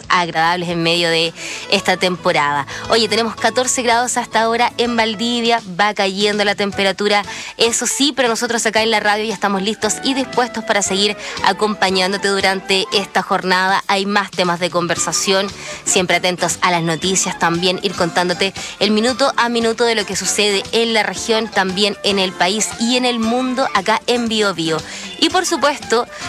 agradables en medio de esta temporada. Oye, tenemos 14 grados hasta ahora en Valdivia, va cayendo la temperatura, eso sí, pero nosotros acá en la radio ya estamos listos y dispuestos para seguir acompañándote durante esta jornada. Hay más temas de conversación, siempre atentos a las noticias, también ir contándote el minuto a minuto de lo que sucede en la región, también en el país y en el mundo acá en Bio Bio. Y por supuesto,